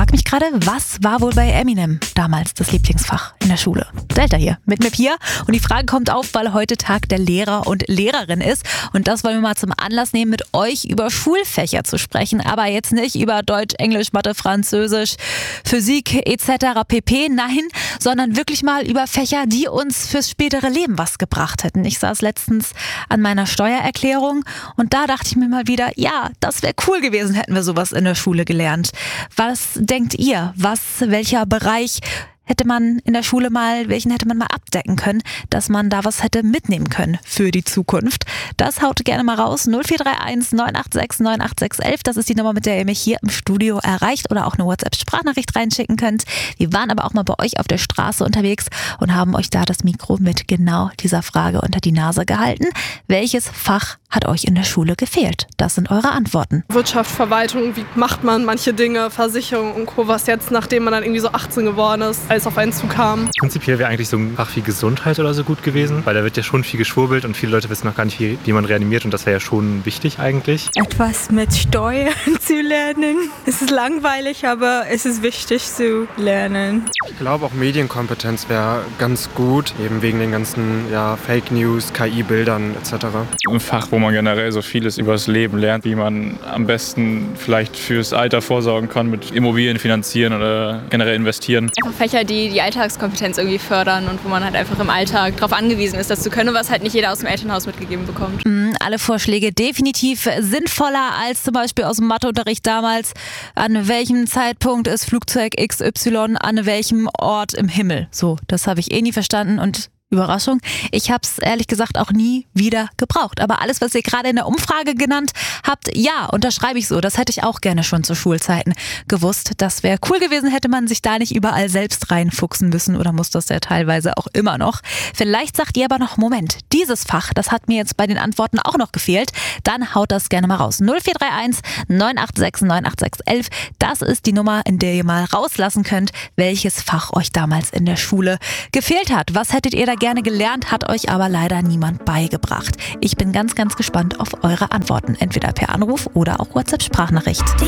frage mich gerade, was war wohl bei Eminem damals das Lieblingsfach in der Schule? Delta hier mit mir Pia. Und die Frage kommt auf, weil heute Tag der Lehrer und Lehrerin ist. Und das wollen wir mal zum Anlass nehmen, mit euch über Schulfächer zu sprechen. Aber jetzt nicht über Deutsch, Englisch, Mathe, Französisch, Physik etc. pp. Nein, sondern wirklich mal über Fächer, die uns fürs spätere Leben was gebracht hätten. Ich saß letztens an meiner Steuererklärung und da dachte ich mir mal wieder, ja, das wäre cool gewesen, hätten wir sowas in der Schule gelernt. Was denkt ihr? Welcher Bereich hätte man in der Schule welchen hätte man mal abdecken können, dass man da was hätte mitnehmen können für die Zukunft? Das haut gerne mal raus. 0431 986 98611. Das ist die Nummer, mit der ihr mich hier im Studio erreicht oder auch eine WhatsApp-Sprachnachricht reinschicken könnt. Wir waren aber auch mal bei euch auf der Straße unterwegs und haben euch da das Mikro mit genau dieser Frage unter die Nase gehalten. Welches Fach hat euch in der Schule gefehlt? Das sind eure Antworten. Wirtschaft, Verwaltung, wie macht man manche Dinge, Versicherung und Co., was jetzt, nachdem man dann irgendwie so 18 geworden ist, alles auf einen zukam. Prinzipiell wäre eigentlich so ein Fach wie Gesundheit oder so gut gewesen, weil da wird ja schon viel geschwurbelt und viele Leute wissen noch gar nicht, wie man reanimiert und das wäre ja schon wichtig eigentlich. Etwas mit Steuern zu lernen. Es ist langweilig, aber es ist wichtig zu lernen. Ich glaube auch Medienkompetenz wäre ganz gut, eben wegen den ganzen Fake News, KI-Bildern etc. Ein Fach, wo man generell so vieles über das Leben lernt, wie man am besten vielleicht fürs Alter vorsorgen kann, mit Immobilien finanzieren oder generell investieren. Einfach Fächer, die Alltagskompetenz irgendwie fördern und wo man halt einfach im Alltag darauf angewiesen ist, das zu können, was halt nicht jeder aus dem Elternhaus mitgegeben bekommt. Alle Vorschläge definitiv sinnvoller als zum Beispiel aus dem Matheunterricht damals. An welchem Zeitpunkt ist Flugzeug XY an welchem Ort im Himmel? So, das habe ich nie verstanden und Überraschung. Ich habe es ehrlich gesagt auch nie wieder gebraucht. Aber alles, was ihr gerade in der Umfrage genannt habt, ja, unterschreibe ich so. Das hätte ich auch gerne schon zu Schulzeiten gewusst. Das wäre cool gewesen, hätte man sich da nicht überall selbst reinfuchsen müssen oder muss das ja teilweise auch immer noch. Vielleicht sagt ihr aber noch, Moment, dieses Fach, das hat mir jetzt bei den Antworten auch noch gefehlt. Dann haut das gerne mal raus. 0431 986 98611. Das ist die Nummer, in der ihr mal rauslassen könnt, welches Fach euch damals in der Schule gefehlt hat. Was hättet ihr da gerne gelernt, hat euch aber leider niemand beigebracht. Ich bin ganz, ganz gespannt auf eure Antworten, entweder per Anruf oder auch WhatsApp-Sprachnachricht.